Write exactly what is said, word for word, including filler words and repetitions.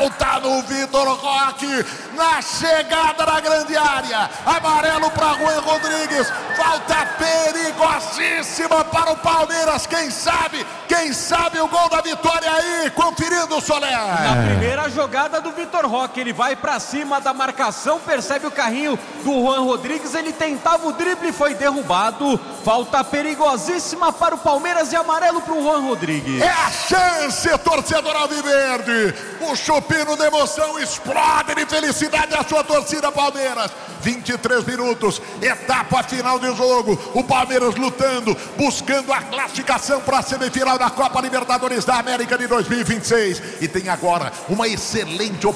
falta no Vitor Roque, na chegada da grande área, amarelo para Juan Rodrigues, falta perigosíssima para o Palmeiras, quem sabe, quem sabe o gol da vitória aí, conferindo o Soler. Na primeira jogada do Vitor Roque, ele vai para cima da marcação, percebe o carrinho do Juan Rodrigues, ele tentava o drible e foi derrubado, falta perigosíssima para o Palmeiras e amarelo para o Juan Rodrigues. É a chance, torcedor alviverde, o chupino de emoção explode de felicidade a sua torcida Palmeiras. vinte e três minutos, etapa final de jogo, o Palmeiras lutando, buscando a classificação para a semifinal da Copa Libertadores da América de dois mil e vinte e seis, e tem agora uma excelente oportunidade